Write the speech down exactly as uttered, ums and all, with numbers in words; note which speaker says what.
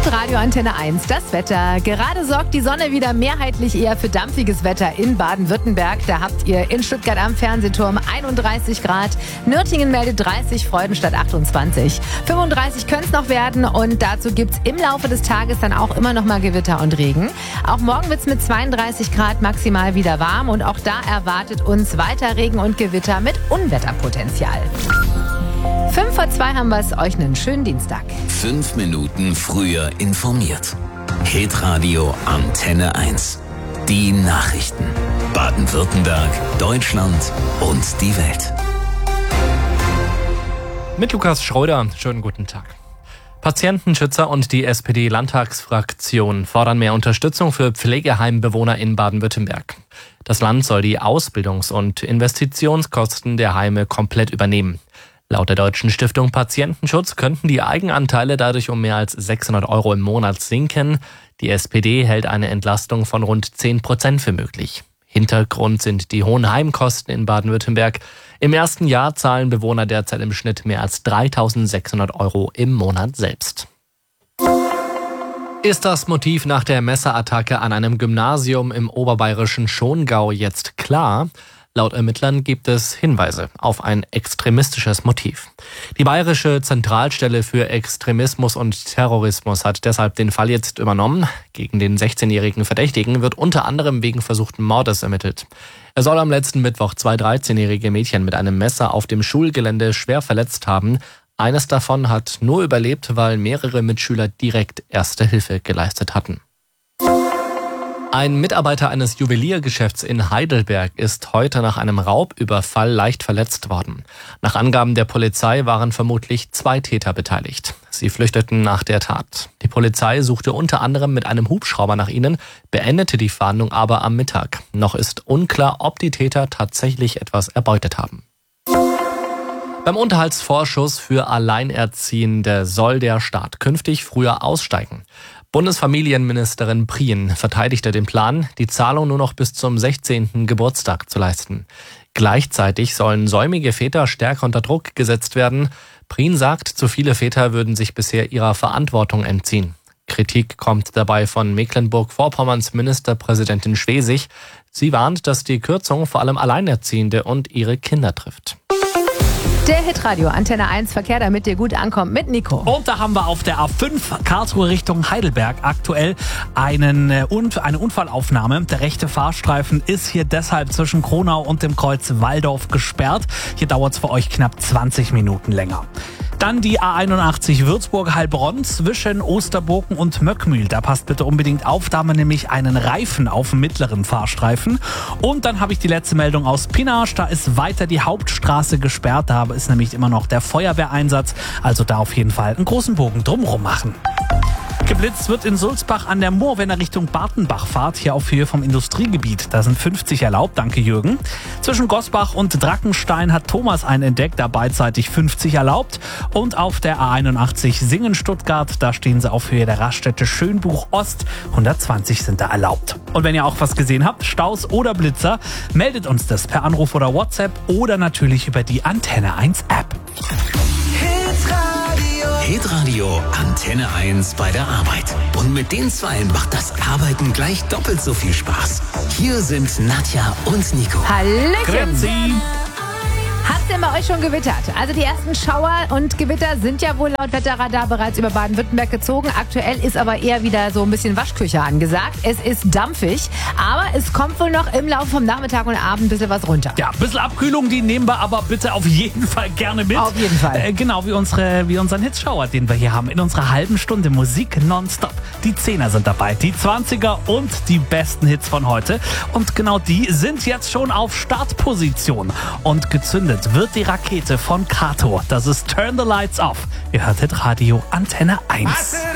Speaker 1: Hitradio Antenne eins, das Wetter. Gerade sorgt die Sonne wieder mehrheitlich eher für dampfiges Wetter in Baden-Württemberg. Da habt ihr in Stuttgart am Fernsehturm einunddreißig Grad. Nürtingen meldet dreißig, Freudenstadt achtundzwanzig. fünfunddreißig können es noch werden und dazu gibt es im Laufe des Tages dann auch immer noch mal Gewitter und Regen. Auch morgen wird es mit zweiunddreißig Grad maximal wieder warm und auch da erwartet uns weiter Regen und Gewitter mit Unwetterpotenzial. Fünf vor zwei haben wir es, euch einen schönen Dienstag.
Speaker 2: Fünf Minuten früher informiert. Hitradio Antenne eins. Die Nachrichten. Baden-Württemberg, Deutschland und die Welt.
Speaker 3: Mit Lukas Schröder, schönen guten Tag. Patientenschützer und die S P D-Landtagsfraktion fordern mehr Unterstützung für Pflegeheimbewohner in Baden-Württemberg. Das Land soll die Ausbildungs- und Investitionskosten der Heime komplett übernehmen. Laut der Deutschen Stiftung Patientenschutz könnten die Eigenanteile dadurch um mehr als sechshundert Euro im Monat sinken. Die S P D hält eine Entlastung von rund zehn Prozent für möglich. Hintergrund sind die hohen Heimkosten in Baden-Württemberg. Im ersten Jahr zahlen Bewohner derzeit im Schnitt mehr als dreitausendsechshundert Euro im Monat selbst. Ist das Motiv nach der Messerattacke an einem Gymnasium im oberbayerischen Schongau jetzt klar? Laut Ermittlern gibt es Hinweise auf ein extremistisches Motiv. Die Bayerische Zentralstelle für Extremismus und Terrorismus hat deshalb den Fall jetzt übernommen. Gegen den sechzehnjährigen Verdächtigen wird unter anderem wegen versuchten Mordes ermittelt. Er soll am letzten Mittwoch zwei dreizehnjährige Mädchen mit einem Messer auf dem Schulgelände schwer verletzt haben. Eines davon hat nur überlebt, weil mehrere Mitschüler direkt Erste Hilfe geleistet hatten. Ein Mitarbeiter eines Juweliergeschäfts in Heidelberg ist heute nach einem Raubüberfall leicht verletzt worden. Nach Angaben der Polizei waren vermutlich zwei Täter beteiligt. Sie flüchteten nach der Tat. Die Polizei suchte unter anderem mit einem Hubschrauber nach ihnen, beendete die Fahndung aber am Mittag. Noch ist unklar, ob die Täter tatsächlich etwas erbeutet haben. Beim Unterhaltsvorschuss für Alleinerziehende soll der Staat künftig früher aussteigen. Bundesfamilienministerin Prien verteidigte den Plan, die Zahlung nur noch bis zum sechzehnten Geburtstag zu leisten. Gleichzeitig sollen säumige Väter stärker unter Druck gesetzt werden. Prien sagt, zu viele Väter würden sich bisher ihrer Verantwortung entziehen. Kritik kommt dabei von Mecklenburg-Vorpommerns Ministerpräsidentin Schwesig. Sie warnt, dass die Kürzung vor allem Alleinerziehende und ihre Kinder trifft.
Speaker 1: Der Hitradio Antenne eins Verkehr, damit ihr gut ankommt, mit Nico.
Speaker 4: Und da haben wir auf der A fünf Karlsruhe Richtung Heidelberg aktuell einen, äh, eine Unfallaufnahme. Der rechte Fahrstreifen ist hier deshalb zwischen Kronau und dem Kreuz Walldorf gesperrt. Hier dauert es für euch knapp zwanzig Minuten länger. Dann die A einundachtzig Würzburg-Heilbronn zwischen Osterburgen und Möckmühl. Da passt bitte unbedingt auf, da haben wir nämlich einen Reifen auf dem mittleren Fahrstreifen. Und dann habe ich die letzte Meldung aus Pinage. Da ist weiter die Hauptstraße gesperrt. Da ist nämlich immer noch der Feuerwehreinsatz. Also da auf jeden Fall einen großen Bogen drumherum machen. Geblitzt wird in Sulzbach an der Mur, wenn er Richtung Bartenbach fahrt, hier auf Höhe vom Industriegebiet. Da sind fünfzig erlaubt, danke Jürgen. Zwischen Gosbach und Drackenstein hat Thomas einen entdeckt, da beidseitig fünfzig erlaubt. Und auf der A einundachtzig Singen-Stuttgart, da stehen sie auf Höhe der Raststätte Schönbuch Ost, hundertzwanzig sind da erlaubt. Und wenn ihr auch was gesehen habt, Staus oder Blitzer, meldet uns das per Anruf oder WhatsApp oder natürlich über die Antenne eins App.
Speaker 2: Hitradio Antenne eins bei der Arbeit. Und mit den Zweien macht das Arbeiten gleich doppelt so viel Spaß. Hier sind Nadja und Nico.
Speaker 1: Hallöchen!
Speaker 4: Grüezi.
Speaker 1: Hat's denn bei euch schon gewittert? Also die ersten Schauer und Gewitter sind ja wohl laut Wetterradar bereits über Baden-Württemberg gezogen. Aktuell ist aber eher wieder so ein bisschen Waschküche angesagt. Es ist dampfig, aber es kommt wohl noch im Laufe vom Nachmittag und Abend ein bisschen was runter.
Speaker 4: Ja, ein bisschen Abkühlung, die nehmen wir aber bitte auf jeden Fall gerne mit.
Speaker 1: Auf jeden Fall.
Speaker 4: Äh, genau wie, unsere, wie unseren Hitzschauer, den wir hier haben. In unserer halben Stunde Musik nonstop. Die Zehner sind dabei, die Zwanziger und die besten Hits von heute. Und genau die sind jetzt schon auf Startposition. Und gezündet wird die Rakete von Kato. Das ist Turn the Lights Off. Ihr hört Hitradio Antenne eins.